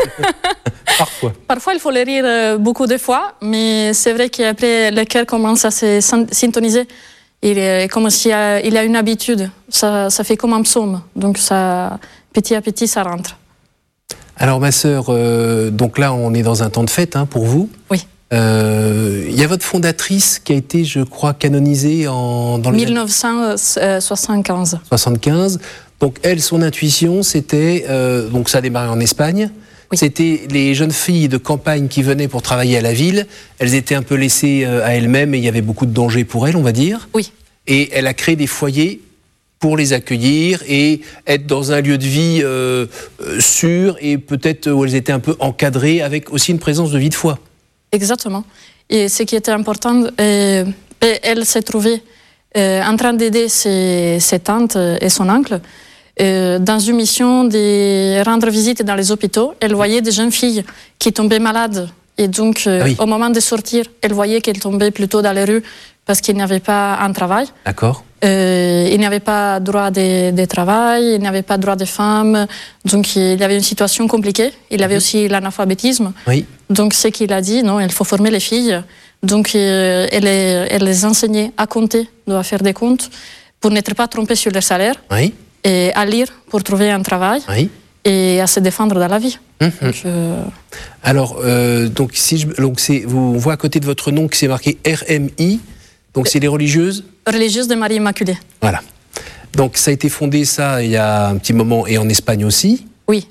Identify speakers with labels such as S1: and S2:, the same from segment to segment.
S1: Parfois.
S2: Parfois, il faut les rire beaucoup de fois, mais c'est vrai qu'après, le cœur commence à se syntoniser. Il est comme s'il a une habitude. Ça fait comme un psaume. Donc, ça, petit à petit, ça rentre.
S1: Alors, ma sœur, donc là, on est dans un temps de fête pour vous.
S2: Oui.
S1: Il y a votre fondatrice qui a été, je crois, canonisée dans les
S2: 1975.
S1: 75. Donc, elle, son intuition, c'était... donc, ça a démarré en Espagne. Oui. C'était les jeunes filles de campagne qui venaient pour travailler à la ville. Elles étaient un peu laissées à elles-mêmes et il y avait beaucoup de dangers pour elles, on va dire.
S2: Oui.
S1: Et elle a créé des foyers pour les accueillir et être dans un lieu de vie sûr et peut-être où elles étaient un peu encadrées avec aussi une présence de vie de foi.
S2: Exactement. Et ce qui était important, elle s'est trouvée en train d'aider ses tantes et son oncle dans une mission de rendre visite dans les hôpitaux. Elle voyait des jeunes filles qui tombaient malades. Et donc, au moment de sortir, elle voyait qu'elles tombaient plutôt dans les rues parce qu'ils n'avaient pas un travail.
S1: D'accord.
S2: Ils n'avaient pas droit de travail, ils n'avaient pas droit de femmes. Donc, il y avait une situation compliquée. Il y avait aussi l'analphabétisme.
S1: Oui.
S2: Donc, ce qu'il a dit, non, il faut former les filles. Donc, elle les enseignait à compter, à faire des comptes, pour n'être pas trompées sur leur salaire.
S1: Oui.
S2: Et à lire pour trouver un travail.
S1: Oui.
S2: Et à se défendre dans la vie. Donc,
S1: alors, donc, on voit à côté de votre nom que c'est marqué RMI. Donc, c'est les religieuses
S2: Religieuses de Marie Immaculée.
S1: Voilà. Donc, ça a été fondé, ça, il y a un petit moment, et en Espagne aussi.
S2: Oui,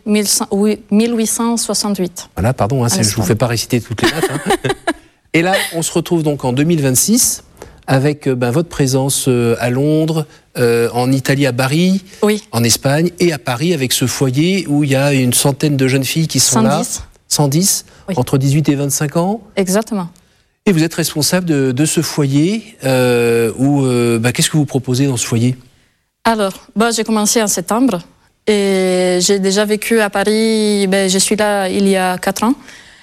S2: 1868.
S1: Voilà, pardon, je ne vous fais pas réciter toutes les dates. Et là, on se retrouve donc en 2026 avec votre présence à Londres, en Italie à Bari,
S2: oui.
S1: En Espagne et à Paris avec ce foyer où il y a une centaine de jeunes filles qui sont
S2: 110.
S1: là. 110, oui. Entre 18 et 25 ans.
S2: Exactement.
S1: Et vous êtes responsable de ce foyer. Qu'est-ce que vous proposez dans ce foyer ?
S2: Alors, j'ai commencé en septembre et j'ai déjà vécu à Paris. Je suis là il y a 4 ans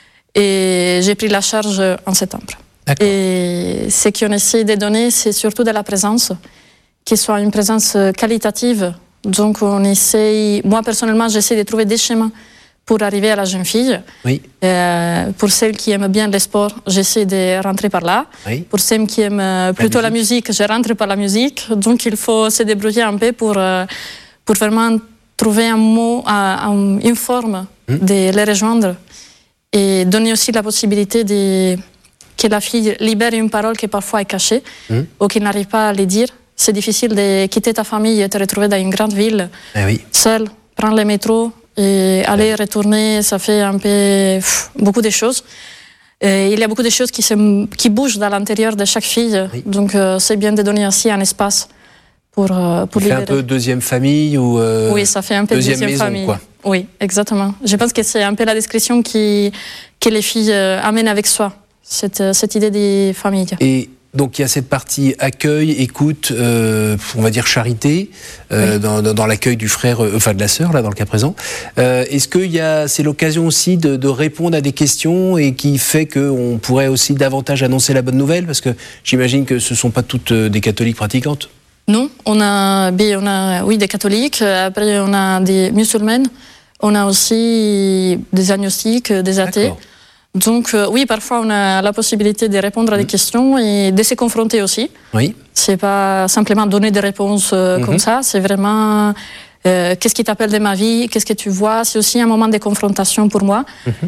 S2: et j'ai pris la charge en septembre.
S1: D'accord.
S2: Et ce qu'on essaie de donner, c'est surtout de la présence, qui soit une présence qualitative. Donc, on essaye. Moi, personnellement, j'essaie de trouver des chemins pour arriver à la jeune fille.
S1: Oui.
S2: Pour celles qui aiment bien le sport, j'essaie de rentrer par là.
S1: Oui.
S2: Pour celles qui aiment plutôt la musique, je rentre par la musique. Donc, il faut se débrouiller un peu pour vraiment trouver un mot, une forme de les rejoindre et donner aussi la possibilité que la fille libère une parole qui parfois est cachée ou qui n'arrive pas à le dire. C'est difficile de quitter ta famille et te retrouver dans une grande ville, seule, prendre le métro et aller retourner, ça fait un peu beaucoup de choses. Et il y a beaucoup de choses qui bougent dans l'intérieur de chaque fille, donc c'est bien de donner aussi un espace pour libérer.
S1: Un peu deuxième famille ou
S2: oui, ça fait un peu deuxième
S1: maison,
S2: famille.
S1: Quoi.
S2: Oui, exactement. Je pense que c'est un peu la description que les filles amènent avec soi, cette idée des familles.
S1: Et donc il y a cette partie accueil, écoute, on va dire charité, dans l'accueil du frère, de la sœur, là, dans le cas présent. Est-ce que c'est l'occasion aussi de répondre à des questions et qui fait qu'on pourrait aussi davantage annoncer la bonne nouvelle ? Parce que j'imagine que ce ne sont pas toutes des catholiques pratiquantes.
S2: Non, on a des catholiques, après on a des musulmanes, on a aussi des agnostiques, des athées.
S1: D'accord.
S2: Donc oui, parfois on a la possibilité de répondre à des questions et de se confronter aussi.
S1: Oui. C'est
S2: pas simplement donner des réponses comme ça, c'est vraiment qu'est-ce qui t'appelle de ma vie, qu'est-ce que tu vois. C'est aussi un moment de confrontation pour moi.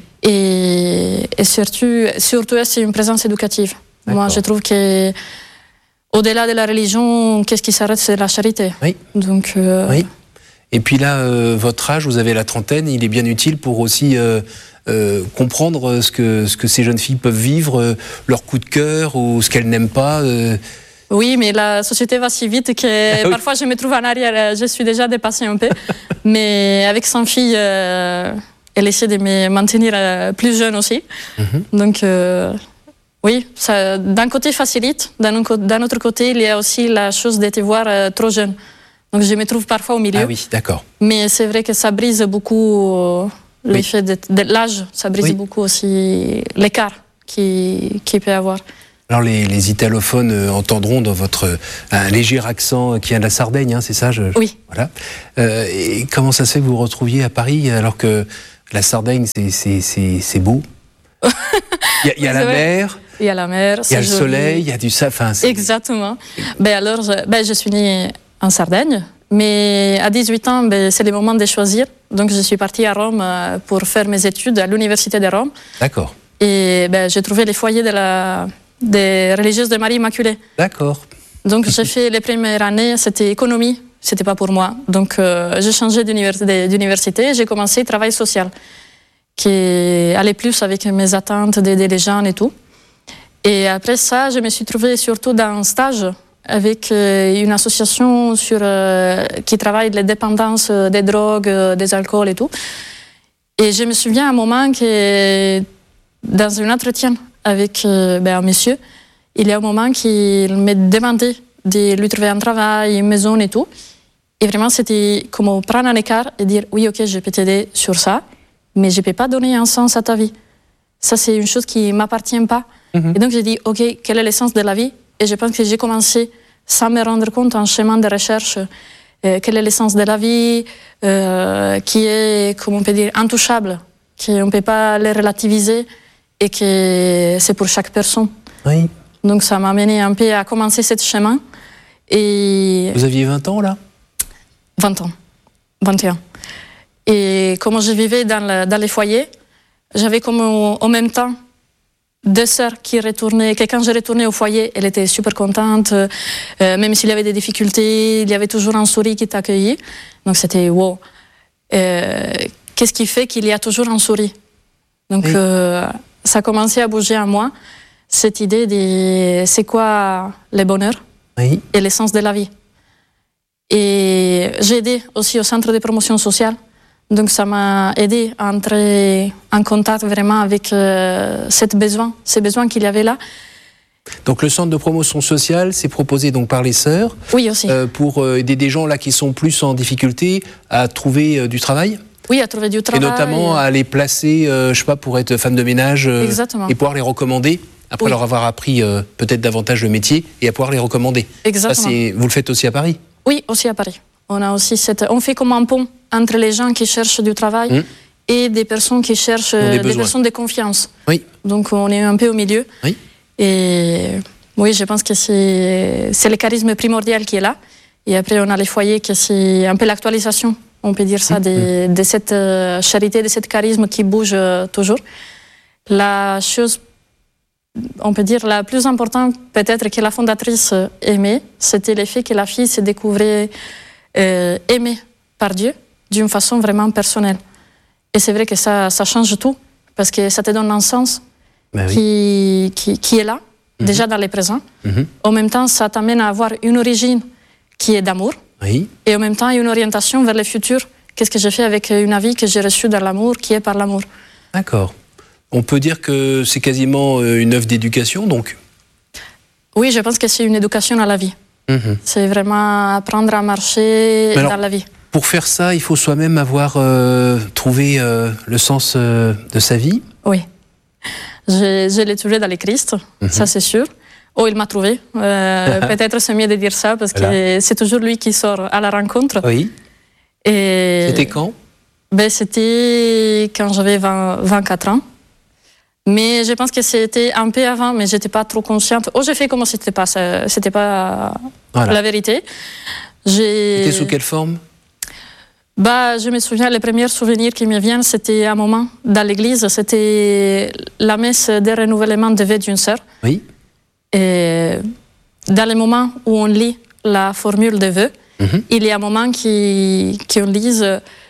S2: Et surtout, c'est une présence éducative.
S1: D'accord.
S2: Moi, je trouve que au-delà de la religion, qu'est-ce qui s'arrête, c'est la charité.
S1: Oui.
S2: Donc,
S1: oui. Et puis là, votre âge, vous avez la trentaine, il est bien utile pour aussi comprendre ce que ces jeunes filles peuvent vivre, leur coup de cœur ou ce qu'elles n'aiment pas.
S2: Oui, mais la société va si vite que parfois je me trouve en arrière, je suis déjà dépassée un peu. Mais avec 100 filles, elle essaie de me maintenir plus jeune aussi. Donc... oui, ça, d'un côté facilite, d'un autre côté, il y a aussi la chose de te voir trop jeune. Donc je me trouve parfois au milieu.
S1: Ah oui, d'accord.
S2: Mais c'est vrai que ça brise beaucoup l'effet de l'âge, ça brise beaucoup aussi l'écart qu'il peut y avoir.
S1: Alors les italophones entendront dans votre un léger accent qui vient de la Sardaigne, c'est ça
S2: Oui.
S1: Voilà. Et comment ça se fait que vous vous retrouviez à Paris alors que La Sardaigne, c'est beau. Il y a la mer.
S2: Il y a la mer.
S1: Il y a le soleil, il y a du safin.
S2: Exactement. Alors, je suis née en Sardaigne, mais à 18 ans, c'est le moment de choisir. Donc, je suis partie à Rome pour faire mes études à l'Université de Rome.
S1: D'accord.
S2: Et j'ai trouvé les foyers des religieuses de Marie Immaculée.
S1: D'accord.
S2: Donc, j'ai fait les premières années, c'était économie, c'était pas pour moi. Donc, j'ai changé d'université et j'ai commencé le travail social, qui allait plus avec mes attentes d'aider les gens et tout. Et après ça, je me suis trouvée surtout dans un stage avec une association qui travaille les dépendances des drogues, des alcools et tout. Et je me souviens à un moment que dans un entretien avec un monsieur, il y a un moment qu'il me demandait de lui trouver un travail, une maison et tout. Et vraiment, c'était comme prendre un écart et dire « Oui, ok, je peux t'aider sur ça, mais je ne peux pas donner un sens à ta vie. Ça, c'est une chose qui ne m'appartient pas. Et donc, j'ai dit « Ok, quel est le sens de la vie ?» Et je pense que j'ai commencé, sans me rendre compte, un chemin de recherche. Quel est le sens de la vie qui est, comment on peut dire, intouchable, qu'on ne peut pas le relativiser et que c'est pour chaque personne.
S1: Oui.
S2: Donc, ça m'a amené un peu à commencer ce chemin. Et
S1: vous aviez 20 ans, là
S2: 20 ans, 21. Et comme je vivais dans les foyers, j'avais comme en même temps 2 sœurs qui retournaient, que quand je retournais au foyer, elle était super contente, même s'il y avait des difficultés, il y avait toujours un sourire qui t'accueillait. Donc c'était wow. Qu'est-ce qui fait qu'il y a toujours un sourire? Donc ça a commencé à bouger en moi, cette idée de c'est quoi le bonheur et l'essence de la vie. Et j'ai aidé aussi au centre de promotion sociale. Donc ça m'a aidé à entrer en contact vraiment avec ces besoins qu'il y avait là.
S1: Donc le centre de promotion sociale, c'est proposé donc par les sœurs.
S2: Oui, aussi.
S1: Pour aider des gens là qui sont plus en difficulté à trouver du travail.
S2: Oui, à trouver du travail.
S1: Et notamment à les placer, je sais pas, pour être femme de ménage.
S2: Exactement.
S1: Et pouvoir les recommander après leur avoir appris peut-être davantage le métier et à pouvoir les recommander.
S2: Exactement.
S1: Ça, vous le faites aussi à Paris?
S2: Oui, aussi à Paris. On fait comme un pont entre les gens qui cherchent du travail et des personnes qui cherchent des personnes de confiance.
S1: Oui.
S2: Donc on est un peu au milieu.
S1: Oui.
S2: Et oui, je pense que c'est le charisme primordial qui est là. Et après, on a les foyers qui c'est un peu l'actualisation, on peut dire ça, de cette charité, de ce charisme qui bouge toujours. La chose, on peut dire, la plus importante peut-être que la fondatrice aimait, c'était le fait que la fille se découvrait aimée par Dieu d'une façon vraiment personnelle. Et c'est vrai que ça change tout, parce que ça te donne un sens qui est là, déjà dans le présent. En même temps, ça t'amène à avoir une origine qui est d'amour, et en même temps, une orientation vers le futur. Qu'est-ce que j'ai fait avec une vie que j'ai reçue dans l'amour, qui est par l'amour. D'accord.
S1: On peut dire que c'est quasiment une œuvre d'éducation, donc?
S2: Oui, je pense que c'est une éducation à la vie. C'est vraiment apprendre à marcher dans la vie.
S1: Pour faire ça, il faut soi-même avoir trouvé le sens de sa vie?
S2: Oui. Je l'ai trouvé dans le Christ, ça c'est sûr. Oh, il m'a trouvé. Peut-être c'est mieux de dire ça, parce que c'est toujours lui qui sort à la rencontre.
S1: Oui. Et c'était quand?
S2: C'était quand j'avais 24 ans. Mais je pense que c'était un peu avant, mais je n'étais pas trop consciente. Oh, j'ai fait comme si c'était pas la vérité.
S1: C'était sous quelle forme?
S2: Je me souviens, les premiers souvenirs qui me viennent, c'était un moment dans l'église, c'était la messe de renouvellement de vœux d'une sœur. Oui. Et dans le moment où on lit la formule de vœux, il y a un moment qu'on lise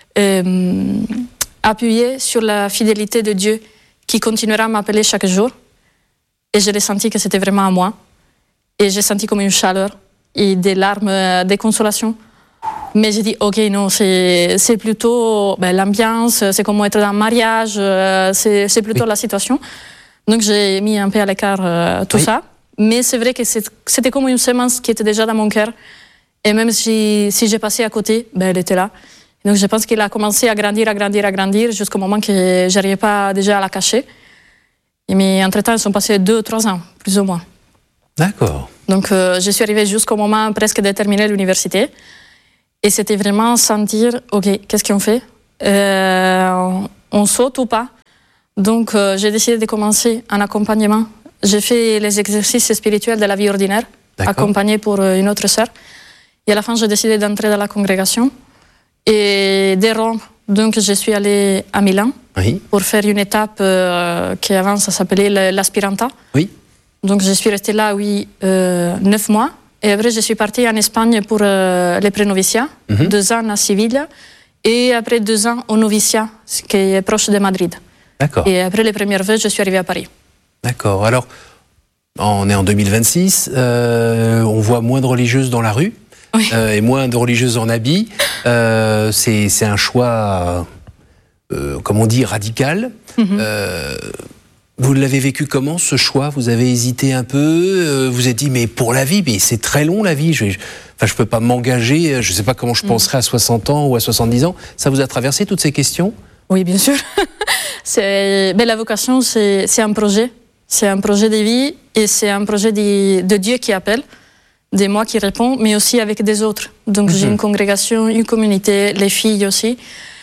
S2: appuyer sur la fidélité de Dieu qui continuera à m'appeler chaque jour. Et je l'ai senti que c'était vraiment à moi. Et j'ai senti comme une chaleur et des larmes de consolation. Mais j'ai dit, ok, non, c'est plutôt l'ambiance, c'est comme être dans un mariage, c'est plutôt la situation. Donc j'ai mis un peu à l'écart tout ça. Mais c'est vrai que c'était comme une semence qui était déjà dans mon cœur. Et même si j'ai passé à côté, elle était là. Donc je pense qu'il a commencé à grandir, jusqu'au moment que je n'arrivais pas déjà à la cacher. Mais entre-temps, ils sont passés 2 ou 3 ans, plus ou moins.
S1: D'accord.
S2: Donc je suis arrivée jusqu'au moment presque de terminer l'université. Et c'était vraiment sentir, ok, qu'est-ce qu'on fait? on saute ou pas. Donc, j'ai décidé de commencer un accompagnement. J'ai fait les exercices spirituels de la vie ordinaire, accompagné pour une autre sœur. Et à la fin, j'ai décidé d'entrer dans la congrégation et de Rome. Donc, je suis allée à Milan pour faire une étape qui avant, ça s'appelait l'aspiranta.
S1: Oui.
S2: Donc, je suis restée là, 9 mois. Et après, je suis partie en Espagne pour les pré-noviciats, 2 ans à Séville. Et après 2 ans au noviciat, ce qui est proche de Madrid.
S1: D'accord.
S2: Et après les premières vœux, je suis arrivée à Paris.
S1: D'accord. Alors, on est en 2026, on voit moins de religieuses dans la rue et moins de religieuses en habit. C'est un choix, comme on dit, radical. Vous l'avez vécu comment, ce choix? Vous avez hésité un peu, vous êtes dit, mais pour la vie, mais c'est très long la vie, je peux pas m'engager, je sais pas comment je penserai à 60 ans ou à 70 ans. Ça vous a traversé toutes ces questions?
S2: Oui, bien sûr. La vocation, c'est un projet. C'est un projet de vie et c'est un projet de Dieu qui appelle, de moi qui répond, mais aussi avec des autres. Donc j'ai une congrégation, une communauté, les filles aussi.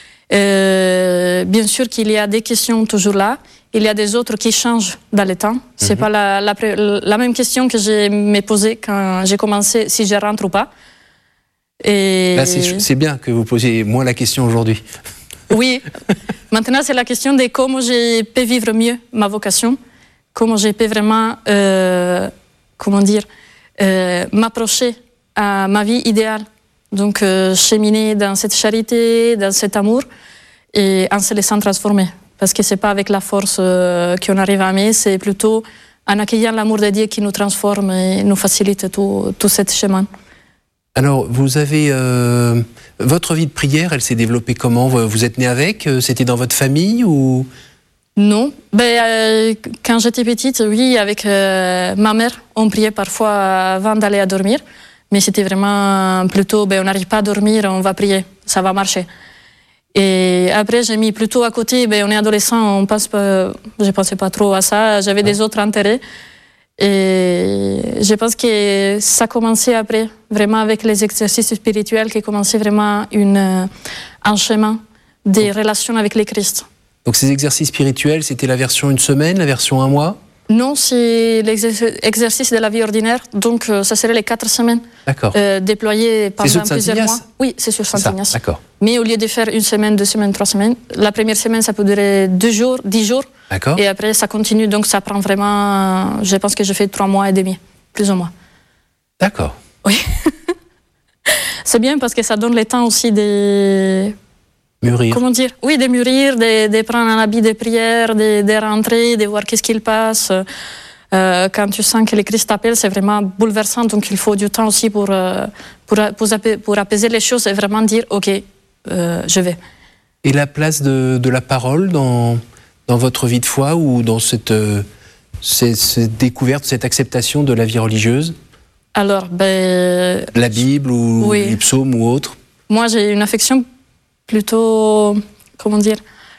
S2: Bien sûr qu'il y a des questions toujours là. Il y a des autres qui changent dans le temps. C'est pas la même question que je me posais quand j'ai commencé, si je rentre ou pas. Et
S1: là, c'est bien que vous posiez moins la question aujourd'hui.
S2: Oui. Maintenant, c'est la question de comment je peux vivre mieux ma vocation, comment je peux vraiment, m'approcher à ma vie idéale. Donc, cheminer dans cette charité, dans cet amour, et en se laissant transformer. Parce que c'est pas avec la force qu'on arrive à aimer, c'est plutôt en accueillant l'amour de Dieu qui nous transforme et nous facilite tout ce chemin.
S1: Alors, vous avez... votre vie de prière, elle s'est développée comment? Vous êtes né avec? C'était dans votre famille ou...
S2: Non. Quand j'étais petite, oui, avec ma mère, on priait parfois avant d'aller à dormir. Mais c'était vraiment plutôt, on n'arrive pas à dormir, on va prier, ça va marcher. Et après, j'ai mis plutôt à côté, on est adolescent, je ne pensais pas trop à ça, j'avais des autres intérêts. Et je pense que ça commençait après, vraiment avec les exercices spirituels, qui commençaient vraiment un chemin des relations avec le Christ.
S1: Donc ces exercices spirituels, c'était la version 1 semaine, la version 1 mois?
S2: Non, c'est l'exercice de la vie ordinaire, donc ça serait les 4 semaines.
S1: D'accord.
S2: Déployés pendant plusieurs mois. Oui, c'est sur Saint-Ignace.
S1: D'accord.
S2: Mais au lieu de faire 1 semaine, 2 semaines, 3 semaines, la première semaine, ça peut durer 2 jours, 10 jours.
S1: D'accord.
S2: Et après, ça continue, donc ça prend vraiment, je pense que je fais 3 mois et demi, plus ou moins.
S1: D'accord.
S2: Oui. C'est bien parce que ça donne le temps aussi de...
S1: Mûrir.
S2: Comment dire? Oui, de mûrir, de prendre un habit de prière, de rentrer, de voir qu'est-ce qu'il passe. Quand tu sens que le Christ t'appelle, c'est vraiment bouleversant, donc il faut du temps aussi pour apaiser les choses et vraiment dire, ok, je vais.
S1: Et la place de la parole dans votre vie de foi ou dans cette découverte, cette acceptation de la vie religieuse?
S2: Alors,
S1: la Bible ou les psaumes ou autre?
S2: Moi, j'ai une affection plutôt, comment dire,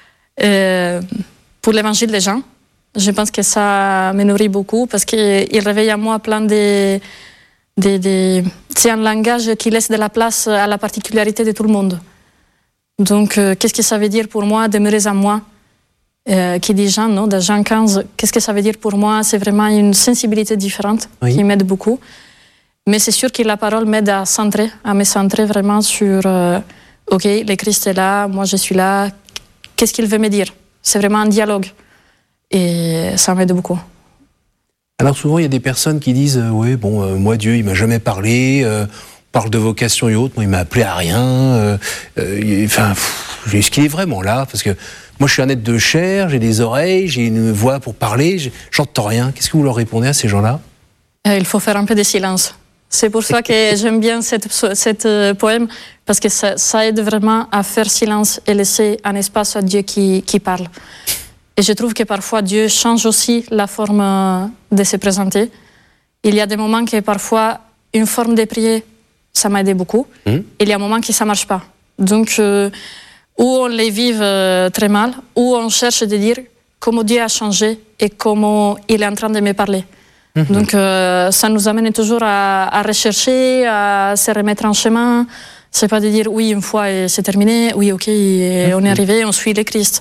S2: pour l'évangile des gens. Je pense que ça me nourrit beaucoup parce qu'il réveille à moi plein de c'est un langage qui laisse de la place à la particularité de tout le monde. Donc, qu'est-ce que ça veut dire pour moi, demeurer en moi, qui dit Jean, non, de Jean 15, qu'est-ce que ça veut dire pour moi? C'est vraiment une sensibilité différente qui m'aide beaucoup. Mais c'est sûr que la parole m'aide à me centrer vraiment sur... ok, le Christ est là, moi je suis là, qu'est-ce qu'il veut me dire? C'est vraiment un dialogue et ça m'aide beaucoup.
S1: Alors souvent il y a des personnes qui disent moi Dieu il m'a jamais parlé, on parle de vocation et autres, moi il m'a appelé à rien, est-ce qu'il est vraiment là? Parce que moi je suis un être de chair, j'ai des oreilles, j'ai une voix pour parler, j'entends rien. Qu'est-ce que vous leur répondez à ces gens-là? Il
S2: faut faire un peu de silence. C'est pour ça que j'aime bien cette poème, parce que ça aide vraiment à faire silence et laisser un espace à Dieu qui parle. Et je trouve que parfois Dieu change aussi la forme de se présenter. Il y a des moments que parfois une forme de prière, ça m'a aidé beaucoup. Il y a un moment que ça ne marche pas. Donc, où on les vive très mal, où on cherche de dire comment Dieu a changé et comment il est en train de me parler. Donc, ça nous amène toujours à rechercher, à se remettre en chemin. C'est pas de dire oui, une fois et c'est terminé, oui, ok, et on est arrivé, on suit le Christ.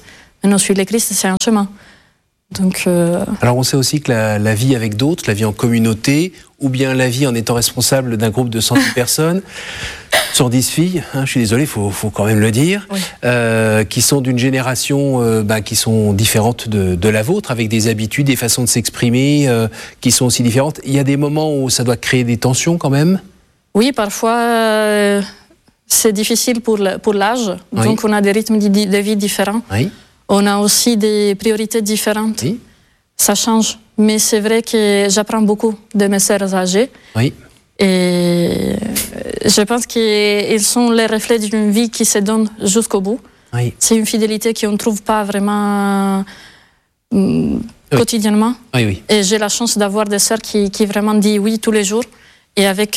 S2: Maintenant, suivre le Christ, c'est un chemin. Donc,
S1: Alors on sait aussi que la vie avec d'autres, la vie en communauté, ou bien la vie en étant responsable d'un groupe de 110 personnes, 110 filles, je suis désolé, faut quand même le dire, oui. Qui sont d'une génération qui sont différentes de la vôtre, avec des habitudes, des façons de s'exprimer qui sont aussi différentes. Il y a des moments où ça doit créer des tensions quand même?
S2: Oui, parfois c'est difficile pour l'âge, oui. Donc on a des rythmes de vie différents. Oui. On a aussi des priorités différentes. Oui. Ça change. Mais c'est vrai que j'apprends beaucoup de mes sœurs âgées. Oui. Et je pense qu'ils sont les reflets d'une vie qui se donne jusqu'au bout. Oui. C'est une fidélité qu'on ne trouve pas vraiment quotidiennement. Oui, oui. Et j'ai la chance d'avoir des sœurs qui vraiment disent oui tous les jours et avec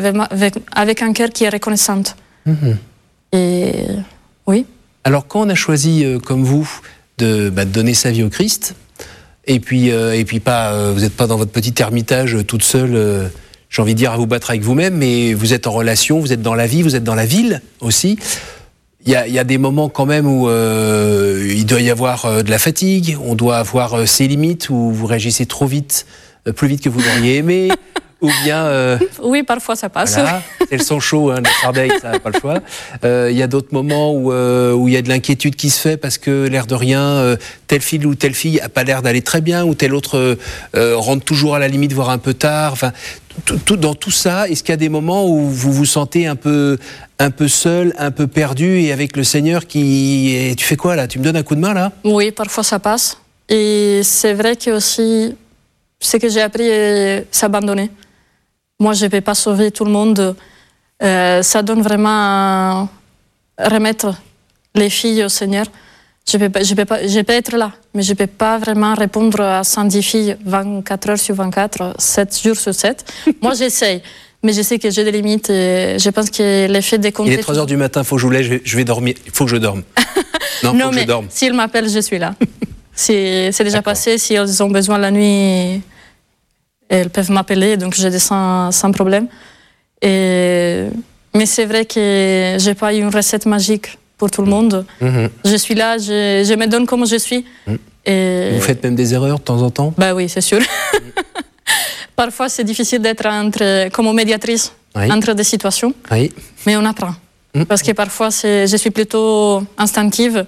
S2: un cœur qui est reconnaissante. Mm-hmm. Et oui.
S1: Alors, quand on a choisi, comme vous, de donner sa vie au Christ, et puis pas, vous n'êtes pas dans votre petit ermitage toute seule, j'ai envie de dire, à vous battre avec vous-même, mais vous êtes en relation, vous êtes dans la vie, vous êtes dans la ville aussi. Il y a des moments quand même où il doit y avoir de la fatigue, on doit avoir ses limites, où vous réagissez trop vite, plus vite que vous l'auriez aimé. Ou bien...
S2: oui, parfois ça passe.
S1: Voilà, c'est le sang chaud, la Sardaigne, ça n'a pas le choix. Il y a d'autres moments où il y a de l'inquiétude qui se fait parce que, l'air de rien, telle fille ou telle fille n'a pas l'air d'aller très bien, ou telle autre rentre toujours à la limite, voire un peu tard. Enfin, dans tout ça, est-ce qu'il y a des moments où vous vous sentez un peu seul, un peu perdu, et avec le Seigneur qui... Tu fais quoi là? Tu me donnes un coup de main là?
S2: Oui, parfois ça passe. Et c'est vrai que aussi, ce que j'ai appris est s'abandonner. Moi, je ne peux pas sauver tout le monde. Ça donne vraiment à remettre les filles au Seigneur. Je peux être là, mais je ne peux pas vraiment répondre à 110 filles 24 heures sur 24, 7 jours sur 7. Moi, j'essaye, mais je sais que j'ai des limites et je pense que l'effet des comptes...
S1: Il est 3 heures du matin, il faut que je vous lève, je vais dormir. Il faut que je dorme.
S2: Non, mais s'ils m'appellent, je suis là. C'est déjà passé. Si elles ont besoin la nuit... Elles peuvent m'appeler, donc je descends sans problème. Mais c'est vrai que je n'ai pas une recette magique pour tout le monde. Mm-hmm. Je suis là, je me donne comme je suis. Mm. Et...
S1: Vous faites même des erreurs de temps en temps?
S2: Ben oui, c'est sûr. Parfois, c'est difficile d'être comme médiatrice entre des situations, mais on apprend. Parce que parfois, je suis plutôt instinctive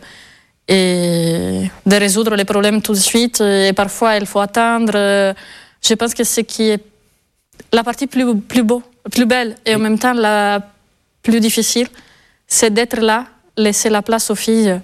S2: et de résoudre les problèmes tout de suite. Et parfois, il faut attendre... Je pense que ce qui est la partie plus belle et en même temps la plus difficile, c'est d'être là, laisser la place aux filles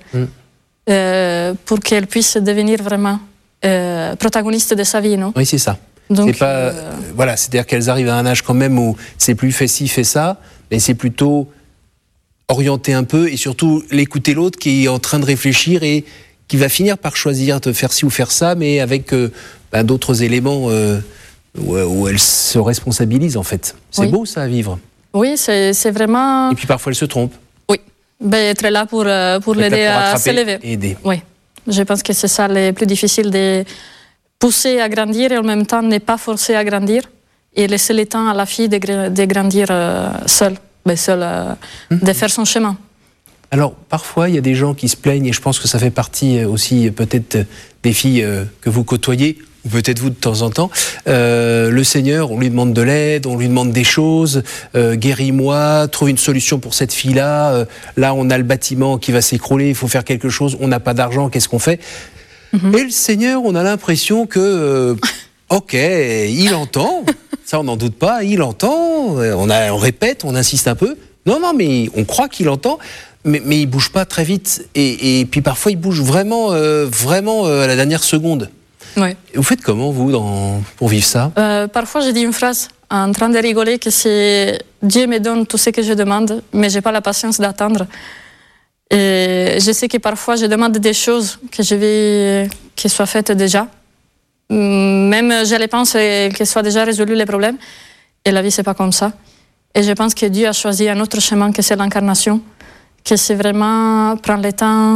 S2: pour qu'elles puissent devenir vraiment protagonistes de sa vie, non?
S1: Oui, c'est ça. Donc, c'est pas, voilà, c'est-à-dire qu'elles arrivent à un âge quand même où c'est plus fais ci, fais ça, mais c'est plutôt orienter un peu et surtout l'écouter l'autre qui est en train de réfléchir et qui va finir par choisir de faire ci ou faire ça, mais avec d'autres éléments où elle se responsabilise en fait. C'est beau ça à vivre.
S2: Oui, c'est vraiment...
S1: Et puis parfois elle se trompe.
S2: Oui, être là pour l'aider à s'élever.
S1: Aider.
S2: Oui, je pense que c'est ça le plus difficile, de pousser à grandir et en même temps ne pas forcer à grandir et laisser le temps à la fille de grandir seule, de faire son chemin.
S1: Alors, parfois, il y a des gens qui se plaignent, et je pense que ça fait partie aussi peut-être des filles que vous côtoyez, ou peut-être vous de temps en temps. Le Seigneur, on lui demande de l'aide, on lui demande des choses, guéris-moi, trouve une solution pour cette fille-là. Là, on a le bâtiment qui va s'écrouler, il faut faire quelque chose, on n'a pas d'argent, qu'est-ce qu'on fait? Et le Seigneur, on a l'impression que, ok, il entend, ça on n'en doute pas, il entend, on répète, on insiste un peu. Non, mais on croit qu'il entend. Mais il bouge pas très vite et puis parfois il bouge vraiment à la dernière seconde. Ouais. Vous faites comment vous pour vivre ça?
S2: Parfois je dis une phrase en train de rigoler que c'est Dieu me donne tout ce que je demande, mais j'ai pas la patience d'attendre. Et je sais que parfois je demande des choses que je veux qu'elles soient faites déjà. Même je les pense qu'elles soient déjà résolues les problèmes. Et la vie c'est pas comme ça. Et je pense que Dieu a choisi un autre chemin que c'est l'incarnation. Que c'est vraiment prendre le temps,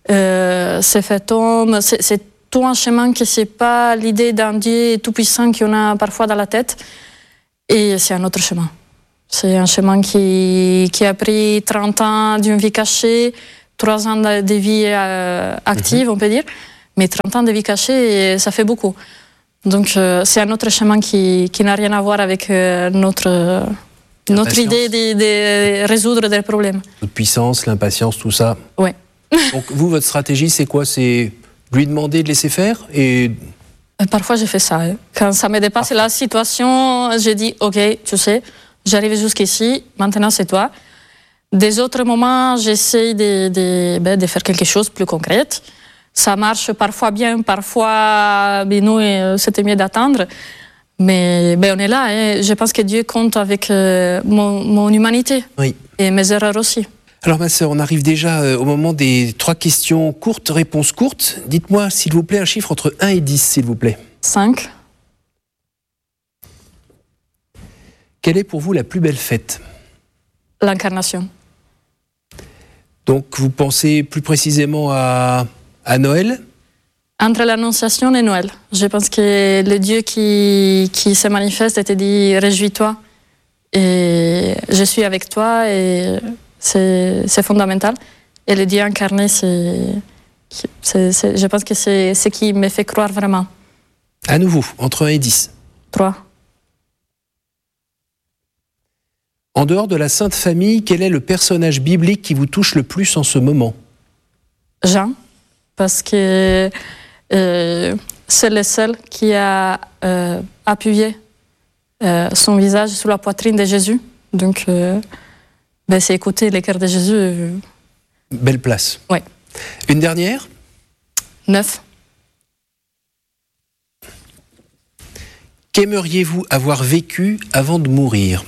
S2: se faire homme. C'est tout un chemin que c'est pas l'idée d'un Dieu tout-puissant qu'on a parfois dans la tête. Et c'est un autre chemin. C'est un chemin qui a pris 30 ans d'une vie cachée 3 ans de vie active, on peut dire, mais 30 ans de vie cachée, ça fait beaucoup. Donc c'est un autre chemin qui n'a rien à voir avec notre idée de résoudre des problèmes.
S1: Votre puissance, l'impatience, tout ça.
S2: Oui.
S1: Donc vous, votre stratégie, c'est quoi? C'est lui demander de laisser faire et...
S2: Parfois, je fais ça. Quand ça me dépasse la situation, je dis « Ok, tu sais, j'arrive jusqu'ici, maintenant c'est toi ». Des autres moments, j'essaie de faire quelque chose de plus concret. Ça marche parfois bien, parfois, nous, c'était mieux d'attendre. Mais on est là. Hein. Je pense que Dieu compte avec mon humanité et mes erreurs aussi.
S1: Alors ma sœur, on arrive déjà au moment des 3 questions courtes, réponses courtes. Dites-moi, s'il vous plaît, un chiffre entre 1 et 10, s'il vous plaît.
S2: 5.
S1: Quelle est pour vous la plus belle fête?
S2: L'incarnation.
S1: Donc vous pensez plus précisément à Noël?
S2: Entre l'Annonciation et Noël. Je pense que le Dieu qui se manifeste te dit « Réjouis-toi et je suis avec toi » et c'est fondamental. Et le Dieu incarné, je pense que c'est ce qui me fait croire vraiment.
S1: À nouveau, entre 1 et 10.
S2: 3.
S1: En dehors de la Sainte Famille, quel est le personnage biblique qui vous touche le plus en ce moment?
S2: Jean, parce que c'est le seul qui a appuyé son visage sur la poitrine de Jésus. Donc, c'est écouter les cœurs de Jésus.
S1: Belle place.
S2: Oui.
S1: Une dernière?
S2: 9.
S1: Qu'aimeriez-vous avoir vécu avant de mourir?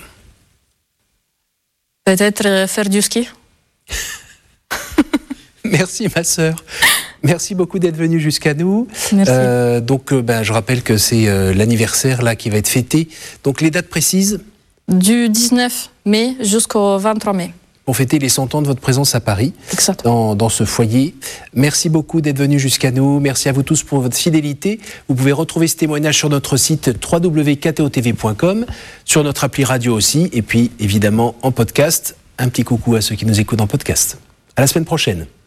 S2: Peut-être faire du ski.
S1: Merci ma sœur. Merci beaucoup d'être venue jusqu'à nous.
S2: Merci.
S1: Je rappelle que c'est l'anniversaire là qui va être fêté. Donc les dates précises?
S2: Du 19 mai jusqu'au 23 mai.
S1: Pour fêter les 100 ans de votre présence à Paris, dans ce foyer. Merci beaucoup d'être venu jusqu'à nous. Merci à vous tous pour votre fidélité. Vous pouvez retrouver ce témoignage sur notre site www.ktotv.com, sur notre appli radio aussi, et puis évidemment en podcast. Un petit coucou à ceux qui nous écoutent en podcast. À la semaine prochaine.